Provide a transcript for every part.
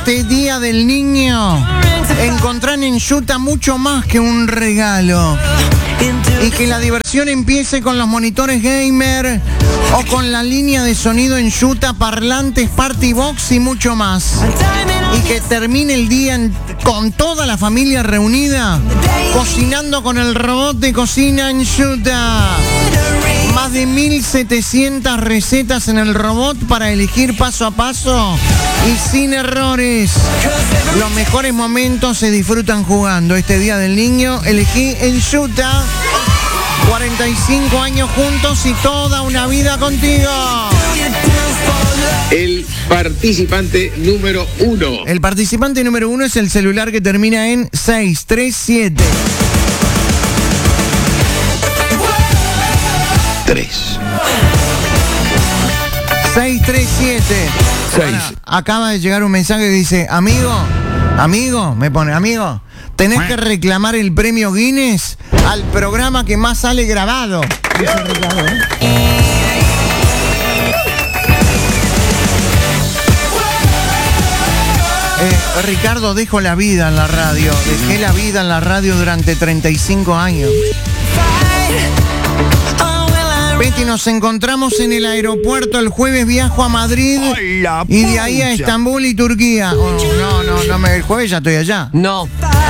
este Día del Niño, encontrar en Yuta mucho más que un regalo. Y que la diversión empiece con los monitores gamer o con la línea de sonido en Yuta, parlantes, party box y mucho más. Y que termine el día con toda la familia reunida, cocinando con el robot de cocina en Yuta. Más de 1700 recetas en el robot para elegir paso a paso y sin errores. Los mejores momentos se disfrutan jugando. Este Día del Niño elegí en Yuta. 45 años juntos y toda una vida contigo. El participante número 1. El participante número 1 es el celular que termina en 637. 637. Ahora, acaba de llegar un mensaje que dice: amigo, me pone, amigo, tenés que reclamar el premio Guinness al programa que más sale grabado. Ricardo, dejo la vida en la radio. Dejé la vida en la radio durante 35 años. Betty, nos encontramos en el aeropuerto. El jueves viajo a Madrid y de ahí a Estambul y Turquía. Oh, no, el jueves ya estoy allá. No.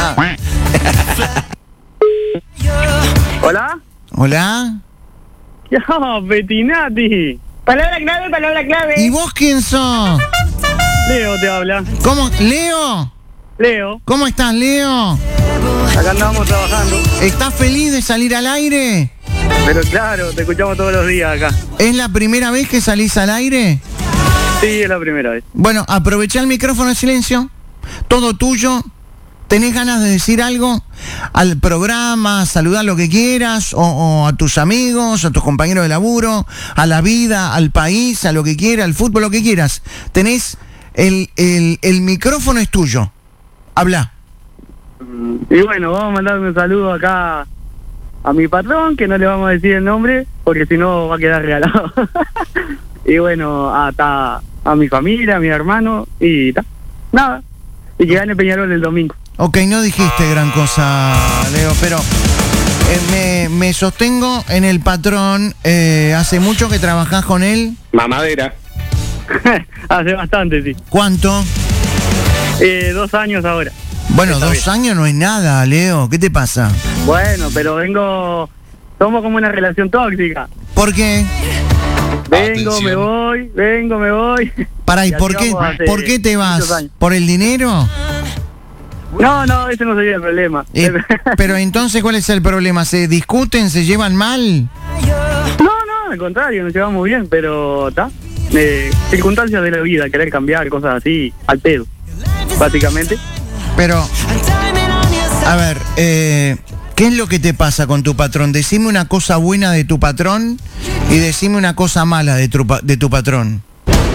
¿Hola? ¿Hola? Yo, Bettinati. Palabra clave. ¿Y vos quién sos? Leo te habla. ¿Cómo? ¿Leo? Leo. ¿Cómo estás, Leo? Acá andamos trabajando. ¿Estás feliz de salir al aire? Pero claro, te escuchamos todos los días acá. ¿Es la primera vez que salís al aire? Sí, es la primera vez. Bueno, aprovechá el micrófono en silencio. Todo tuyo. ¿Tenés ganas de decir algo al programa, saludar lo que quieras, o a tus amigos, a tus compañeros de laburo, a la vida, al país, a lo que quieras, al fútbol, lo que quieras? Tenés el micrófono es tuyo. Habla. Y bueno, vamos a mandarle un saludo acá a mi patrón, que no le vamos a decir el nombre, porque si no va a quedar regalado. Y bueno, hasta a mi familia, a mi hermano, y nada. Y que gane Peñarol el domingo. Ok, no dijiste gran cosa, Leo, pero me sostengo en el patrón. ¿Hace mucho que trabajás con él? Mamadera. Hace bastante, sí. ¿Cuánto? 2 años ahora. Bueno, 2 años no es nada, Leo. ¿Qué te pasa? Bueno, pero somos como una relación tóxica. ¿Por qué? Vengo, me voy. Pará, ¿y por qué te vas? ¿Por el dinero? No, ese no sería el problema. Pero entonces, ¿cuál es el problema? ¿Se discuten? ¿Se llevan mal? No, al contrario, nos llevamos bien, pero circunstancias de la vida, querer cambiar, cosas así, al pedo, básicamente. Pero, a ver, ¿qué es lo que te pasa con tu patrón? Decime una cosa buena de tu patrón y decime una cosa mala de tu patrón.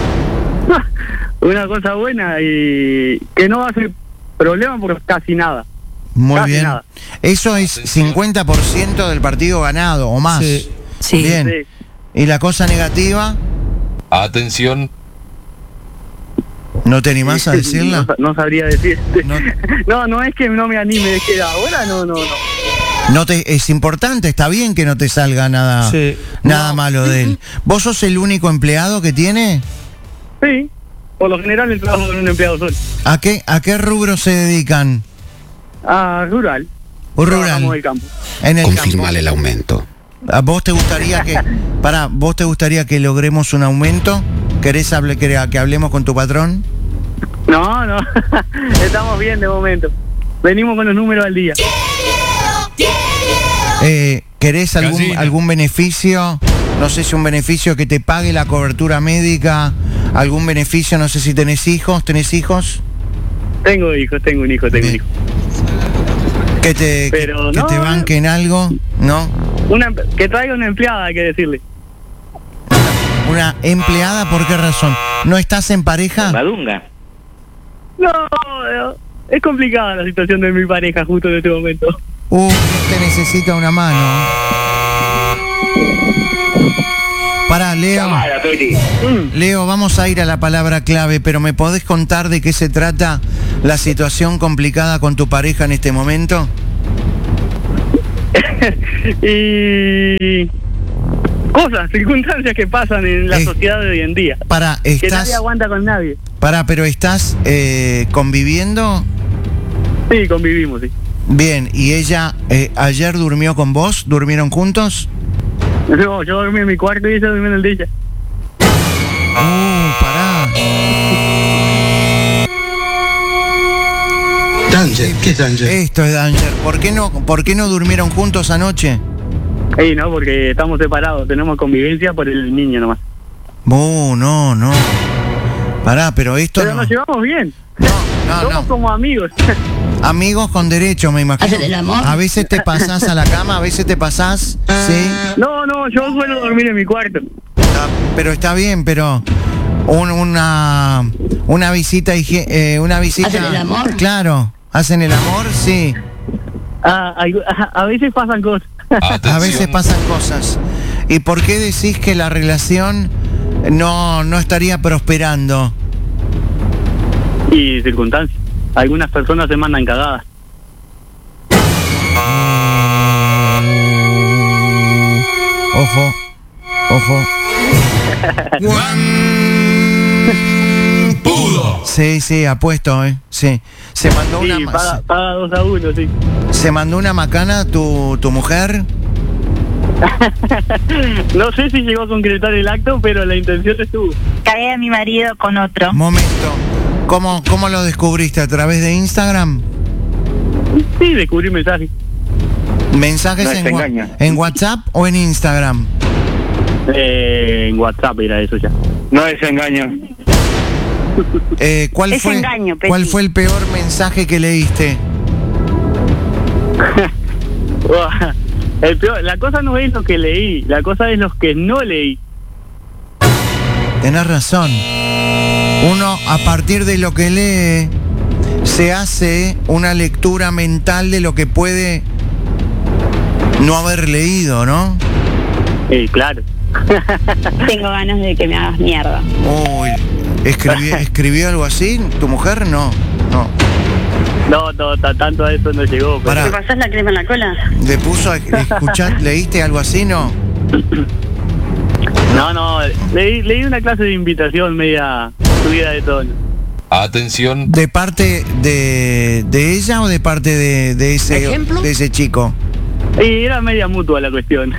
Una cosa buena y que no va a ser problema por casi nada. Muy casi bien. Nada. Eso es 50% del partido ganado o más. Sí. Bien. Sí. ¿Y la cosa negativa? Atención. ¿No te animás a decirla? No sabría decirte. No. No es que no me anime, es que ahora no. Es importante, está bien que no te salga nada malo de él. ¿Vos sos el único empleado que tiene? Sí, por lo general el trabajo con un empleado solo. ¿A qué rubro se dedican? Rural. Rural. En el campo. En el Confirmale el aumento. ¿A vos te gustaría que logremos un aumento? ¿Querés que hablemos con tu patrón? No. Estamos bien de momento. Venimos con los números al día. ¿Querés algún beneficio? No sé si un beneficio que te pague la cobertura médica, algún beneficio, no sé si tenés hijos. ¿Tenés hijos? Tengo un hijo. ¿Que te banquen algo? ¿No? Que traiga una empleada, hay que decirle. ¿Una empleada? ¿Por qué razón? ¿No estás en pareja? Badunga. No, es complicada la situación de mi pareja justo en este momento. Te necesita una mano. Pará, Leo. Leo, vamos a ir a la palabra clave, pero ¿me podés contar de qué se trata la situación complicada con tu pareja en este momento? Y cosas, circunstancias que pasan en la sociedad de hoy en día. Pará, Que nadie aguanta con nadie. Pará, pero ¿estás conviviendo? Sí, convivimos, sí. Bien, ¿y ella ayer durmió con vos? ¿Durmieron juntos? No, yo dormí en mi cuarto y ella durmió en el de ella. Pará. Danger, ¿qué es danger? Esto es danger. ¿Por qué no durmieron juntos anoche? No, porque estamos separados, tenemos convivencia por el niño nomás. No. Pará, pero esto Pero no. nos llevamos bien. No. Somos como amigos. Amigos con derecho, me imagino. ¿Hacen el amor? A veces te pasás a la cama, a veces te pasás, sí. No, yo suelo dormir en mi cuarto. Pero está bien, pero una visita una visita. ¿Hacen el amor? Claro, hacen el amor, sí. A veces pasan cosas. A veces pasan cosas. ¿Y por qué decís que la relación no estaría prosperando? Y circunstancias. Algunas personas se mandan cagadas. Ojo. ¡Pudo! Sí, apuesto, sí. Se mandó Sí, una paga 2-1, sí. se mandó una macana tu mujer. No sé si llegó a concretar el acto, pero la intención estuvo. Cagué a mi marido con otro. Momento. ¿Cómo lo descubriste? ¿A través de Instagram? Sí, descubrí mensajes. ¿Mensajes No es engaño. en WhatsApp o en Instagram? En WhatsApp era eso ya. No es engaño. ¿Cuál Es engaño, Peti. ¿Cuál fue el peor mensaje que leíste? La cosa no es lo que leí, la cosa es lo que no leí. Tenés razón. Uno, a partir de lo que lee, se hace una lectura mental de lo que puede no haber leído, ¿no? Claro. Tengo ganas de que me hagas mierda. Uy, ¿escribió algo así? ¿Tu mujer? No. No, tanto a eso no llegó. Pero... Pará. ¿Te pasás la crema en la cola? ¿Le puso, leíste algo así? No. No, leí una clase de invitación media subida de tono. Atención, ¿De parte de ella o de parte de ese chico? Y era media mutua la cuestión.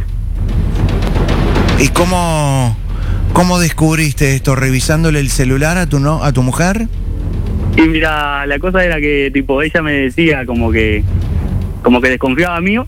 ¿Y cómo descubriste esto? ¿Revisándole el celular a tu mujer? Y mira, la cosa era que tipo ella me decía como que desconfiaba mío.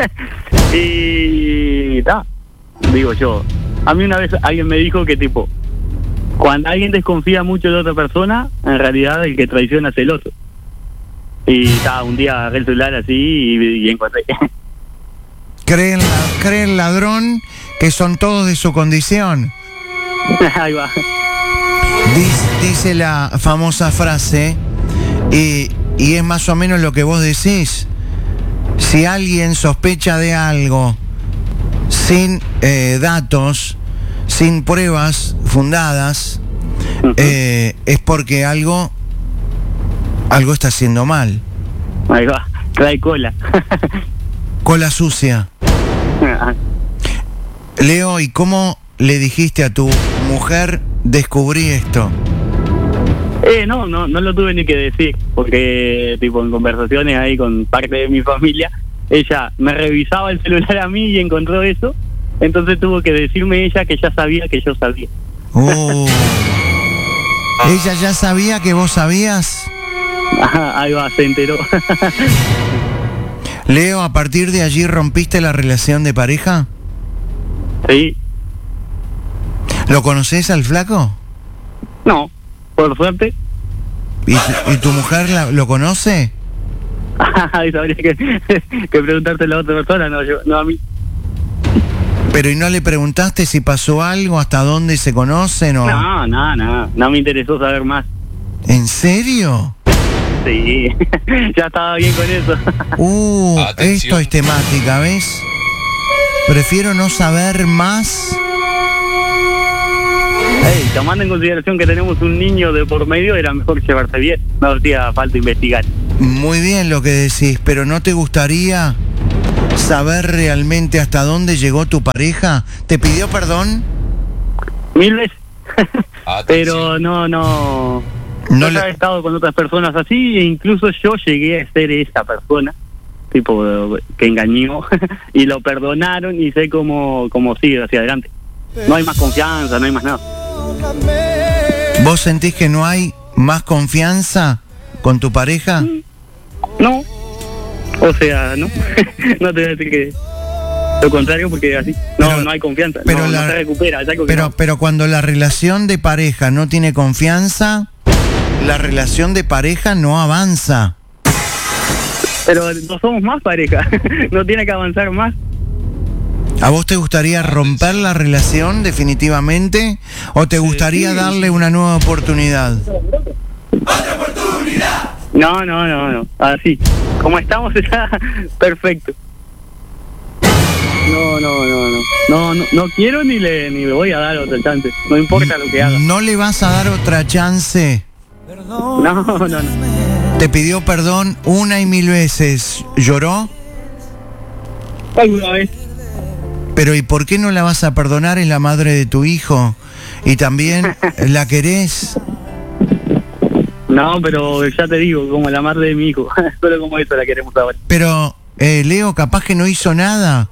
Y digo yo, a mí una vez alguien me dijo que tipo cuando alguien desconfía mucho de otra persona, en realidad el que traiciona es el otro. Y un día agarré el celular así y encontré. Cree el ladrón que son todos de su condición. Ahí va. Dice la famosa frase, y es más o menos lo que vos decís. Si alguien sospecha de algo sin datos, sin pruebas fundadas, es porque algo está haciendo mal. Ahí va, trae cola. Cola sucia. Leo, ¿y cómo le dijiste a tu mujer descubrí esto? No lo tuve ni que decir, porque tipo en conversaciones ahí con parte de mi familia, ella me revisaba el celular a mí y encontró eso, entonces tuvo que decirme ella que ya sabía que yo sabía. ¿Ella ya sabía que vos sabías? Ahí va, se enteró. Leo, ¿a partir de allí rompiste la relación de pareja? Sí. ¿Lo conoces al flaco? No, por suerte. ¿Y tu mujer lo conoce? Ahí sabría que preguntarte a la otra persona, no a mí. Pero ¿y no le preguntaste si pasó algo, hasta dónde se conocen o...? No me interesó saber más. ¿En serio? Sí, ya estaba bien con eso. Atención. Esto es temática, ¿ves? Prefiero no saber más Tomando en consideración que tenemos un niño de por medio, era mejor llevarse bien. No hacía falta investigar. Muy bien lo que decís, pero ¿no te gustaría saber realmente hasta dónde llegó tu pareja? ¿Te pidió perdón? 1000 veces. Pero Atención. no No he estado con otras personas así, e incluso yo llegué a ser esa persona, tipo, que engañó, y lo perdonaron, y sé cómo sigue hacia adelante. No hay más confianza, no hay más nada. ¿Vos sentís que no hay más confianza con tu pareja? No. O sea, no. No te voy a decir que lo contrario, porque así no hay confianza. Pero no se recupera. Ya pero cuando la relación de pareja no tiene confianza, la relación de pareja no avanza. Pero no somos más pareja. No tiene que avanzar más. ¿A vos te gustaría romper la relación definitivamente o te gustaría darle una nueva oportunidad? No. Así. Como estamos está perfecto. No quiero ni le voy a dar otra chance. No importa lo que haga. ¿No le vas a dar otra chance? No. Te pidió perdón 1 y 1000 veces. ¿Lloró? Alguna vez. Pero ¿y por qué no la vas a perdonar? Es la madre de tu hijo. Y también la querés. No, pero ya te digo, como la madre de mi hijo. Solo como eso la queremos ahora. Pero, Leo, capaz que no hizo nada.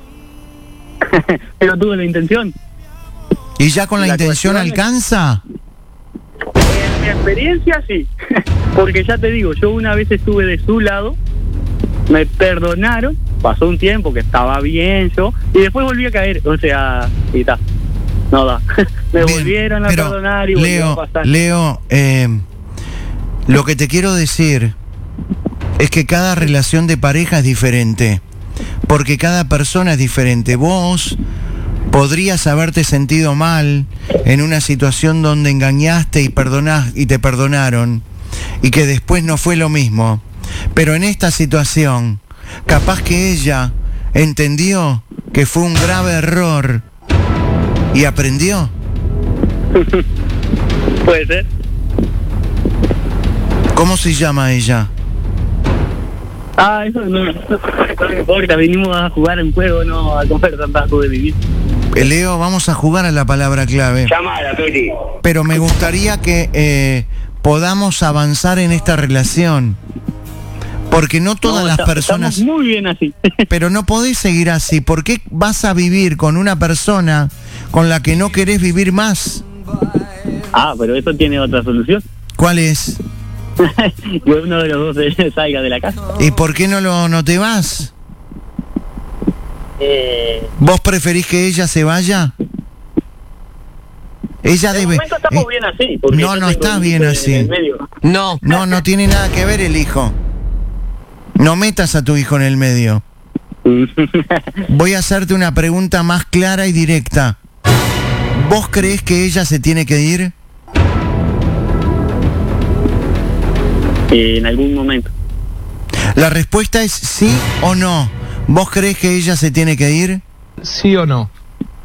Pero tuve la intención. ¿Y ya con la intención cuestión es- alcanza? En mi experiencia sí. Porque ya te digo, yo una vez estuve de su lado, me perdonaron, pasó un tiempo que estaba bien yo, y después volví a caer. O sea, y está. No da. Me Bien, volvieron a pero, perdonar y volvió a pasar. Leo, lo que te quiero decir es que cada relación de pareja es diferente, porque cada persona es diferente. Vos podrías haberte sentido mal en una situación donde engañaste y te perdonaron, y que después no fue lo mismo. Pero en esta situación, capaz que ella entendió que fue un grave error y aprendió. Puede ser. ¿Cómo se llama ella? Eso no importa, venimos a jugar en juego, no a comer tanto de vivir. Leo, vamos a jugar a la palabra clave. Llamada, Peli. Pero me gustaría que podamos avanzar en esta relación. Porque no todas las personas... Estamos muy bien así. Pero no podés seguir así. ¿Por qué vas a vivir con una persona con la que no querés vivir más? Pero eso tiene otra solución. ¿Cuál es? Que uno de los dos salga de la casa. ¿Y por qué no te vas? ¿Vos preferís que ella se vaya? Ella De debe... momento estamos bien así. Porque no, yo no tengo está un bien hijo en así. el medio. No tiene nada que ver el hijo. No metas a tu hijo en el medio. Voy a hacerte una pregunta más clara y directa. ¿Vos creés que ella se tiene que ir? En algún momento. La respuesta es sí o no. ¿Vos creés que ella se tiene que ir? ¿Sí o no?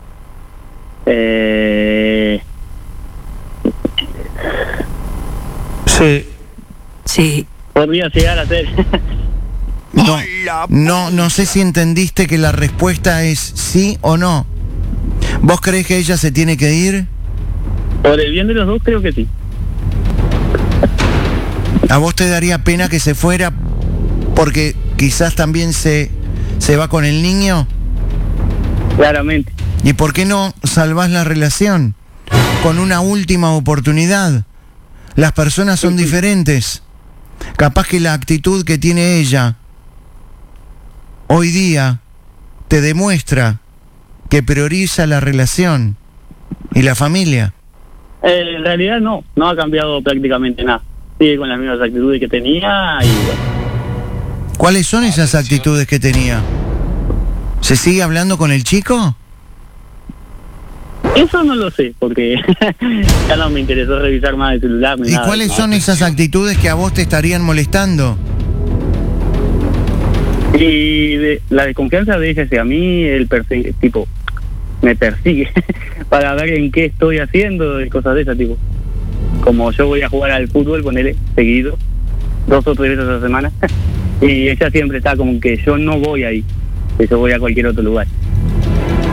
Sí. Sí. Podría llegar a ser. No sé si entendiste que la respuesta es sí o no. ¿Vos creés que ella se tiene que ir? Por el bien de los dos, creo que sí. ¿A vos te daría pena que se fuera porque quizás también se va con el niño? Claramente. ¿Y por qué no salvás la relación con una última oportunidad? Las personas son diferentes. Capaz que la actitud que tiene ella hoy día te demuestra que prioriza la relación y la familia. En realidad no ha cambiado prácticamente nada. Sigue con las mismas actitudes que tenía y bueno. ¿Cuáles son esas actitudes que tenía? ¿Se sigue hablando con el chico? Eso no lo sé, porque ya no me interesó revisar más el celular. ¿Y cuáles son esas actitudes que a vos te estarían molestando? Y la desconfianza de ella hacia mí, tipo, me persigue para ver en qué estoy haciendo y cosas de ese tipo. Como yo voy a jugar al fútbol, ponele, seguido, 2 o 3 veces a la semana, y ella siempre está como que yo no voy ahí, que yo voy a cualquier otro lugar.